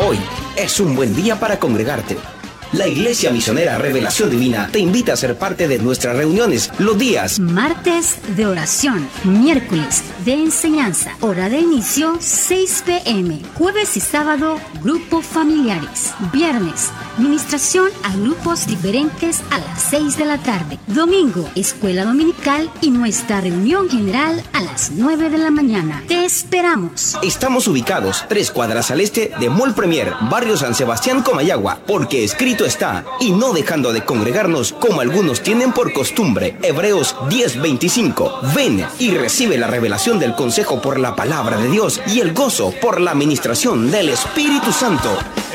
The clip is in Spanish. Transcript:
Hoy es un buen día para congregarte. La Iglesia Misionera Revelación Divina te invita a ser parte de nuestras reuniones los días martes de oración, miércoles de enseñanza, hora de inicio 6 p.m, jueves y sábado grupos familiares, viernes ministración a grupos diferentes a las 6 de la tarde, domingo escuela dominical y nuestra reunión general a las 9 de la mañana. Te esperamos. Estamos ubicados 3 cuadras al este de Mall Premier, barrio San Sebastián, Comayagua, porque escrito está, y no dejando de congregarnos como algunos tienen por costumbre. Hebreos 10:25. Ven y recibe la revelación del consejo por la palabra de Dios y el gozo por la administración del Espíritu Santo.